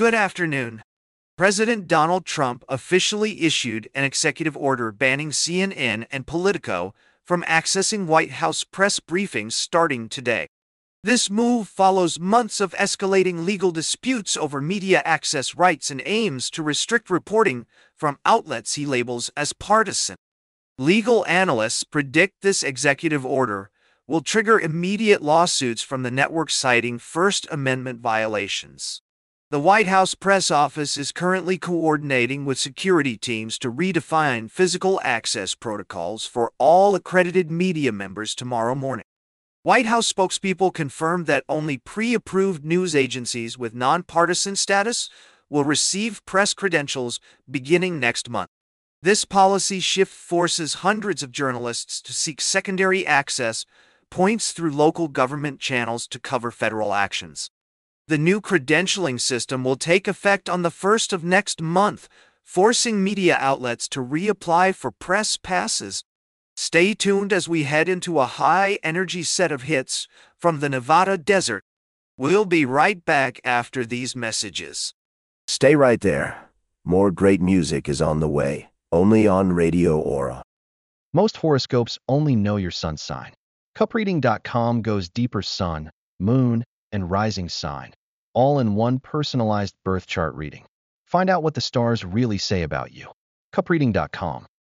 Good afternoon. President Donald Trump officially issued an executive order banning CNN and Politico from accessing White House press briefings starting today. This move follows months of escalating legal disputes over media access rights and aims to restrict reporting from outlets he labels as partisan. Legal analysts predict this executive order will trigger immediate lawsuits from the network citing First Amendment violations. The White House press office is currently coordinating with security teams to redefine physical access protocols for all accredited media members tomorrow morning. White House spokespeople confirmed that only pre-approved news agencies with nonpartisan status will receive press credentials beginning next month. This policy shift forces hundreds of journalists to seek secondary access points through local government channels to cover federal actions. The new credentialing system will take effect on the 1st of next month, forcing media outlets to reapply for press passes. Stay tuned as we head into a high-energy set of hits from the Nevada desert. We'll be right back after these messages. Stay right there. More great music is on the way, only on Radio Aura. Most horoscopes only know your sun sign. Cupreading.com goes deeper sun, moon, and rising sign, all in one personalized birth chart reading. Find out what the stars really say about you. Cupreading.com.